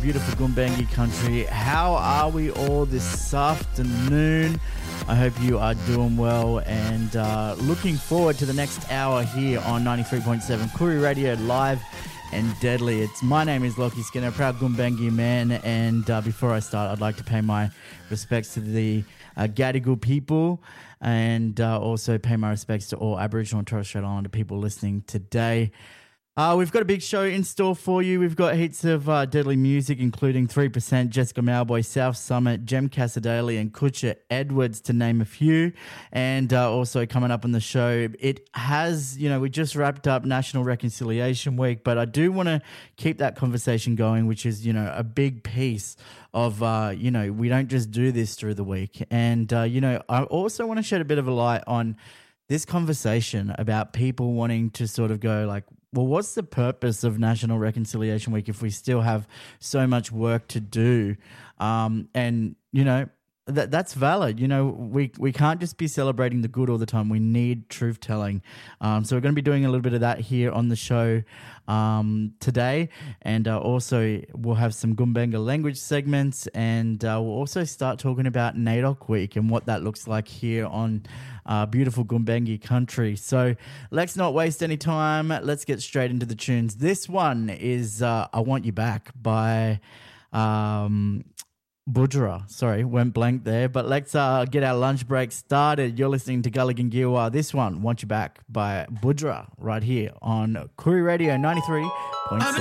beautiful Gumbaynggirr country. How are we all this afternoon? I hope you are doing well and looking forward to the next hour here on 93.7 Koori Radio, live and deadly. My name is Lockie Skinner, proud Gumbaynggirr man, and before I start, I'd like to pay my respects to the Gadigal people and also pay my respects to all Aboriginal and Torres Strait Islander people listening today. We've got a big show in store for you. We've got heaps of deadly music, including 3%, Jessica Mauboy, South Summit, Jem Casadale, and Kutcha Edwards, to name a few. And also coming up on the show, it has, we just wrapped up National Reconciliation Week, but I do want to keep that conversation going, which is, a big piece of, we don't just do this through the week. And, I also want to shed a bit of a light on this conversation about people wanting to sort of go like, well, what's the purpose of National Reconciliation Week if we still have so much work to do? That's valid. We can't just be celebrating the good all the time. We need truth telling. So we're going to be doing a little bit of that here on the show today. And also we'll have some Gumbaynggirr language segments, and we'll also start talking about NAIDOC Week and what that looks like here on beautiful Gumbaynggirr country. So let's not waste any time. Let's get straight into the tunes. This one is I Want You Back by Budra. Sorry, went blank there. But let's get our lunch break started. You're listening to Gulligan Gilwa. This one, Want You Back by Budra, right here on Koori Radio 93.7.